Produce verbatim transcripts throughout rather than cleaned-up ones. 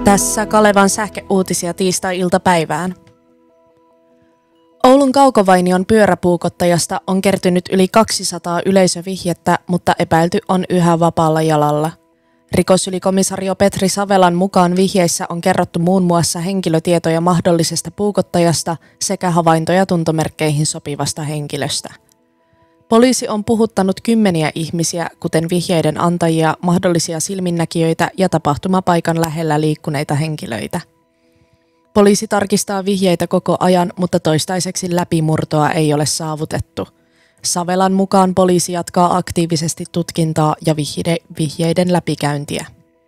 Tässä Kalevan sähkeuutisia tiistai-iltapäivään. Oulun Kaukovainion pyöräpuukottajasta on kertynyt yli kaksisataa yleisövihjettä, mutta epäilty on yhä vapaalla jalalla. Rikosylikomisario Petri Savelan mukaan vihjeissä on kerrottu muun muassa henkilötietoja mahdollisesta puukottajasta sekä havaintoja tuntomerkkeihin sopivasta henkilöstä. Poliisi on puhuttanut kymmeniä ihmisiä, kuten vihjeiden antajia, mahdollisia silminnäkijöitä ja tapahtumapaikan lähellä liikkuneita henkilöitä. Poliisi tarkistaa vihjeitä koko ajan, mutta toistaiseksi läpimurtoa ei ole saavutettu. Savelan mukaan poliisi jatkaa aktiivisesti tutkintaa ja vihjeiden läpikäyntiä.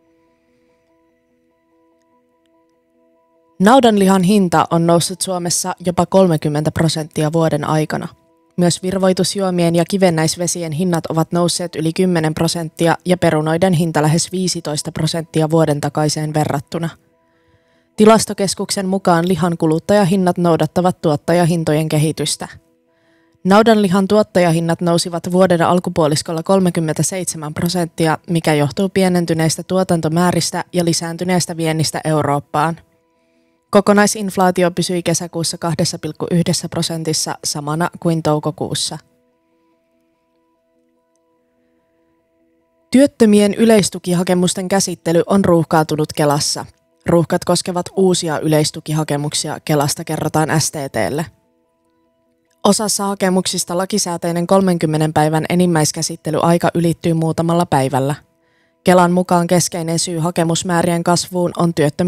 Naudanlihan hinta on noussut Suomessa jopa kolmekymmentä prosenttia vuoden aikana. Myös virvoitusjuomien ja kivennäisvesien hinnat ovat nousseet yli kymmenen prosenttia ja perunoiden hinta lähes viisitoista prosenttia vuoden takaiseen verrattuna. Tilastokeskuksen mukaan lihan kuluttajahinnat noudattavat tuottajahintojen kehitystä. Naudanlihan tuottajahinnat nousivat vuoden alkupuoliskolla kolmekymmentäseitsemän prosenttia, mikä johtuu pienentyneistä tuotantomääristä ja lisääntyneestä viennistä Eurooppaan. Kokonaisinflaatio pysyi kesäkuussa kaksi pilkku yksi prosentissa samana kuin toukokuussa. Työttömien yleistukihakemusten käsittely on ruuhkautunut Kelassa. Ruuhkat koskevat uusia yleistukihakemuksia, Kelasta kerrotaan S T T:lle. Osassa hakemuksista lakisääteinen kolmenkymmenen päivän enimmäiskäsittelyaika ylittyy muutamalla päivällä. Kelan mukaan keskeinen syy hakemusmäärien kasvuun on työttömyys